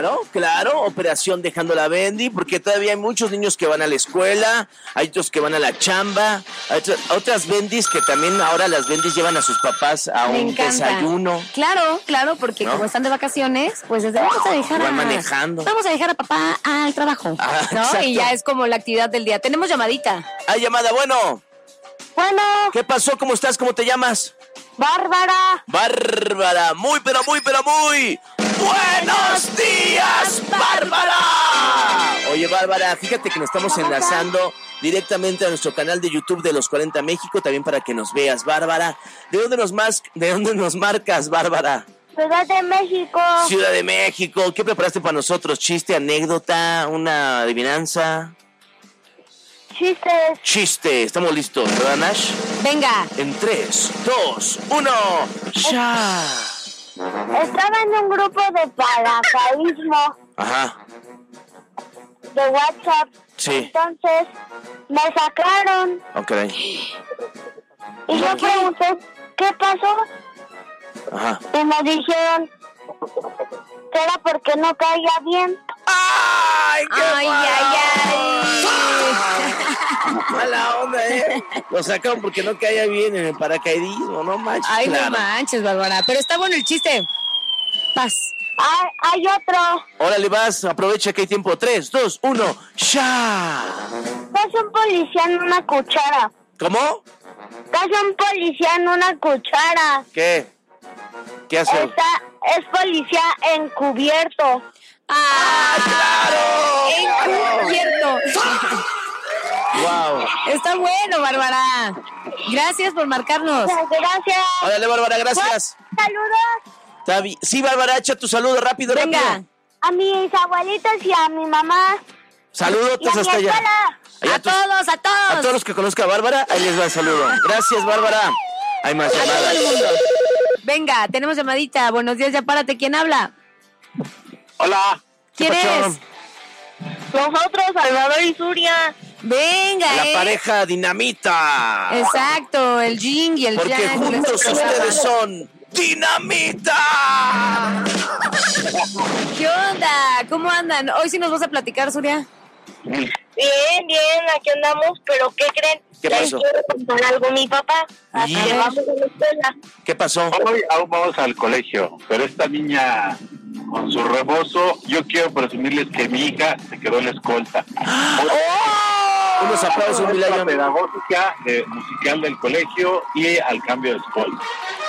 Claro, operación dejando la Bendy, porque todavía hay muchos niños que van a la escuela, hay otros que van a la chamba, hay otras Bendis que también ahora las Bendis llevan a sus papás a un desayuno. Claro, porque como están de vacaciones, pues desde vamos a dejar manejando. Vamos a dejar a papá al trabajo, ¿no? Exacto. Y ya es como la actividad del día. Tenemos llamadita. Hay llamada, bueno. ¿Qué pasó? ¿Cómo estás? ¿Cómo te llamas? Bárbara, muy buenos días, Bárbara. Oye, Bárbara, fíjate que nos estamos enlazando directamente a nuestro canal de YouTube de Los 40 México, también para que nos veas, Bárbara. ¿De dónde nos marcas, Bárbara? Ciudad de México. Ciudad de México. ¿Qué preparaste para nosotros? ¿Chiste, anécdota, una adivinanza? Chiste. Estamos listos, ¿verdad, Nash? Venga. En 3, 2, 1, ¡ya! Estaba en un grupo de paracaidismo. Ajá. De WhatsApp. Sí. Entonces, me sacaron. Ok. Y yo pregunté, ¿qué pasó? Ajá. Y me dijeron que era porque no caía bien. ¡Ay, qué ay! Mala onda, ¿eh? Lo sacaron porque no caía bien en el paracaidismo, no manches. Ay, claro. no manches, Bárbara. Pero está bueno el chiste. Paz. Hay otro. Órale, vas, aprovecha que hay tiempo. 3, 2, 1, ¡ya! Casi un policía en una cuchara. ¿Cómo? Casi un policía en una cuchara. ¿Qué hace? Es policía encubierto. ¡Claro! Encubierto. ¡Wow! Está bueno, Bárbara. Gracias por marcarnos. Gracias. Órale, Bárbara, gracias. Saludos. Sí, Bárbara, echa tu saludo rápido. Venga. A mis abuelitos y a mi mamá. Saludos hasta allá. A todos. A todos los que conozca a Bárbara, ahí les va el saludo. Gracias, Bárbara. Hay más A todo llamadas. el mundo. Venga, tenemos llamadita. Buenos días, ya párate. ¿Quién habla? Hola. ¿Quién es? Nosotros, Salvador y Suria. Venga, La pareja dinamita. Exacto, el yin y el Porque yang. juntos ustedes son dinamita. ¿Qué onda? ¿Cómo andan? Hoy sí nos vas a platicar, Suria. Bien, aquí andamos, pero ¿qué creen? ¿Qué pasó? Les quiero contar algo a mi papá. Así Yeah. que vamos a la escuela. ¿Qué pasó? Hoy aún vamos al colegio, pero esta niña con su rebozo, yo quiero presumirles que mi hija se quedó en la escolta. Unos aplausos, La Milayo. pedagógica musical del colegio y al cambio de escolta.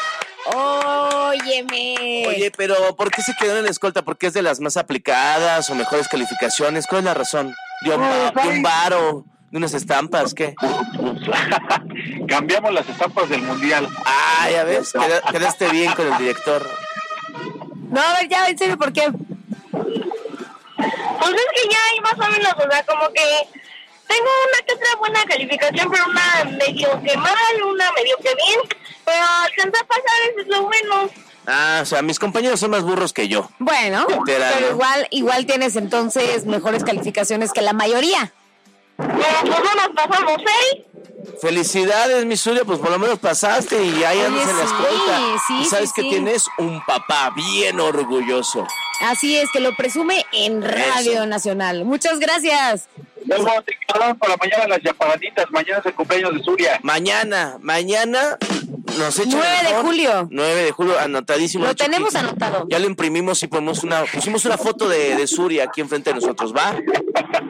Óyeme. Oye, pero ¿por qué se quedó en la escolta? ¿Porque es de las más aplicadas o mejores calificaciones? ¿Cuál es la razón? ¿De un varo? ¿De unas estampas? ¿Qué? Cambiamos las estampas del mundial. Ah, ya ves, quedaste bien con el director. No, a ver, ya, en serio, ¿por qué? Pues es que ya hay más o menos, o sea, como que tengo una que otra buena calificación, pero una medio que mal, una medio que bien, pero alcanza a pasar, eso es lo bueno. Ah, o sea, mis compañeros son más burros que yo. Bueno, Literal, pero ¿no? igual tienes entonces mejores calificaciones que la mayoría. Pues no nos pasamos, ¿eh? Felicidades, mi Zulia, pues por lo menos pasaste y ahí andas en la escolta. sí, y sabes sí, que sí. tienes un papá bien orgulloso. Así es, que lo presume en Radio Eso. Nacional. Muchas gracias. Luego te quedaron para mañana las chaparanitas. Mañana es el cumpleaños de Suria. Mañana nos echan 9 de mejor. julio. 9 de julio, anotadísimo. Lo tenemos chiquito. anotado. Ya lo imprimimos y pusimos una foto de Zulia aquí enfrente de nosotros, ¿va?